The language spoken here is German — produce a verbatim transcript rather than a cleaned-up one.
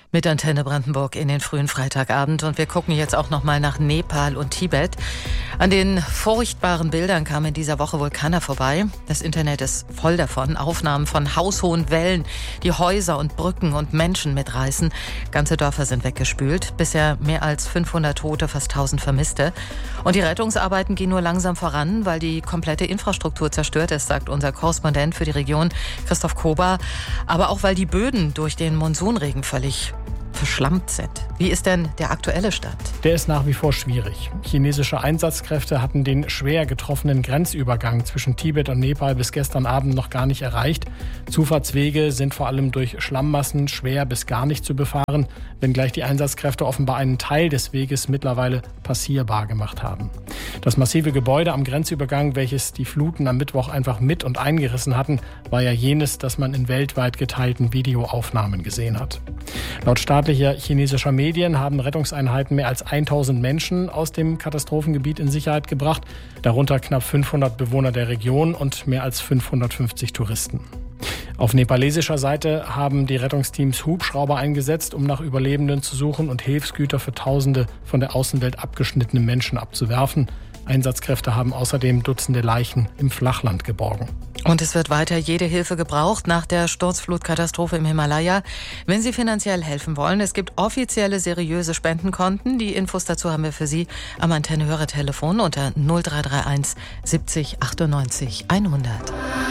Mit Antenne Brandenburg in den frühen Freitagabend. Und wir gucken jetzt auch noch mal nach Nepal und Tibet. An den furchtbaren Bildern kamen in dieser Woche Vulkaner vorbei. Das Internet ist voll davon. Aufnahmen von haushohen Wellen, die Häuser und Brücken und Menschen mitreißen. Ganze Dörfer sind weggespült. Bisher mehr als fünfhundert Tote, fast tausend Vermisste. Und die Rettungsarbeiten gehen nur langsam voran, weil die komplette Infrastruktur zerstört ist, sagt unser Korrespondent für die Region, Christoph Kober. Aber auch, weil die Böden durch den Monsunregen völlig verschlammt sind. Wie ist denn der aktuelle Stand? Der ist nach wie vor schwierig. Chinesische Einsatzkräfte hatten den schwer getroffenen Grenzübergang zwischen Tibet und Nepal bis gestern Abend noch gar nicht erreicht. Zufahrtswege sind vor allem durch Schlammmassen schwer bis gar nicht zu befahren, wenngleich die Einsatzkräfte offenbar einen Teil des Weges mittlerweile passierbar gemacht haben. Das massive Gebäude am Grenzübergang, welches die Fluten am Mittwoch einfach mit und eingerissen hatten, war ja jenes, das man in weltweit geteilten Videoaufnahmen gesehen hat. Laut staatlicher chinesischer Medien haben Rettungseinheiten mehr als tausend Menschen aus dem Katastrophengebiet in Sicherheit gebracht, darunter knapp fünfhundert Bewohner der Region und mehr als fünfhundertfünfzig Touristen. Auf nepalesischer Seite haben die Rettungsteams Hubschrauber eingesetzt, um nach Überlebenden zu suchen und Hilfsgüter für Tausende von der Außenwelt abgeschnittene Menschen abzuwerfen. Einsatzkräfte haben außerdem Dutzende Leichen im Flachland geborgen. Und es wird weiter jede Hilfe gebraucht nach der Sturzflutkatastrophe im Himalaya. Wenn Sie finanziell helfen wollen, es gibt offizielle, seriöse Spendenkonten. Die Infos dazu haben wir für Sie am Antenne-Hörertelefon unter null drei drei eins siebzig achtundneunzig hundert.